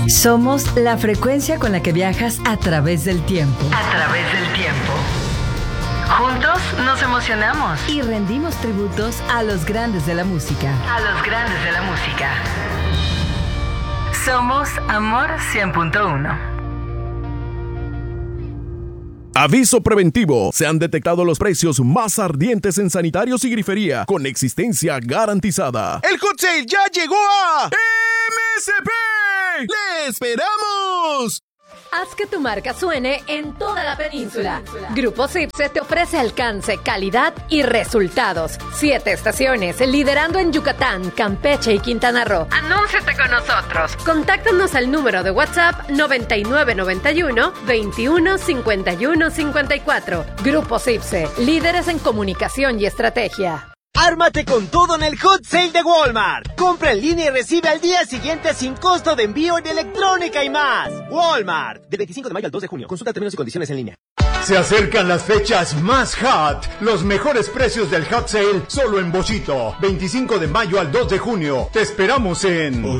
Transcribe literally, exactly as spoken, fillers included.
Somos la frecuencia con la que viajas a través del tiempo. A través del tiempo. Juntos nos emocionamos. Y rendimos tributos a los grandes de la música. A los grandes de la música. Somos Amor cien punto uno. Aviso preventivo. Se han detectado los precios más ardientes en sanitarios y grifería con existencia garantizada. ¡El Hot Sale ya llegó a M S P! ¡Le esperamos! Haz que tu marca suene en toda la península. Grupo Sipse te ofrece alcance, calidad y resultados. Siete estaciones, liderando en Yucatán, Campeche y Quintana Roo. Anúnciate con nosotros. Contáctanos al número de WhatsApp noventa y nueve noventa y uno veintiuno cincuenta y uno cincuenta y cuatro. Grupo Sipse, líderes en comunicación y estrategia. ¡Ármate con todo en el Hot Sale de Walmart! Compra en línea y recibe al día siguiente sin costo de envío en electrónica y más. Walmart. Del veinticinco de mayo al dos de junio. Consulta términos y condiciones en línea. Se acercan las fechas más hot. Los mejores precios del Hot Sale solo en Bochito. veinticinco de mayo al dos de junio. Te esperamos en...